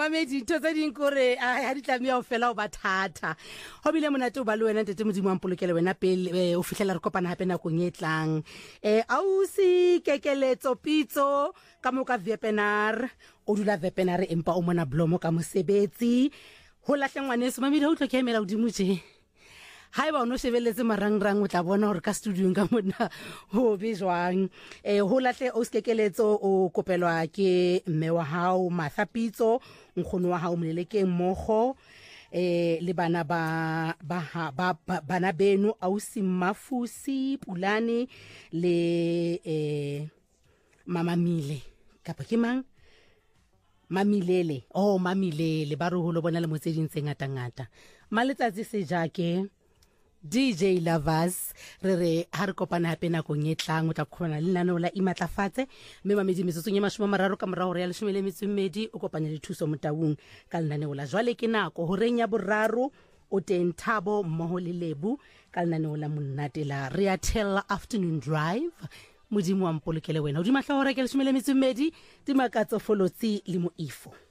mamedi ntho tse ding kore ha di tlameha ho fela o ba thata ho bile monate o ba le wena ntete Modimo wa mpolokele wena pele o fihlela re kopana hape nakong e tlang ausi kekeletso pitso ka moka webinar o dula webinar empa o mona blomo ka mosebetsi ho lahle ngwaneso mamedi ha o tlo ke emela Modimo je haeba o no shebeletse marangrang o tla bona hore ka studio ka mona ho bijwang ho lahle o skekeletso o kopelwa ke mme wa hao Mathapitso nkgono wa hao Molelekeng mmogo le bana bana beno ausi Mafusi Pulane le mama Mile kapa ke mang Mamilele Mamilele ba re ho lo bona le motseding tse ngata maletsatsi se jake DJ Lovers re ha re kopana hape nakong e tlang o tla khona le nano la imatlafatse mme mamedi metsotso ya 30 ka morao ya 12 o kopanya le thuso motaung ka lenane la jwale ke nako ho renya boraro o teng Thabo mmoho le Lebu ka lenane la monate la Reatel Afternoon Drive Modimo wa mpolokele wena o di mahla hore ke 12 di makatso folotsi le moifo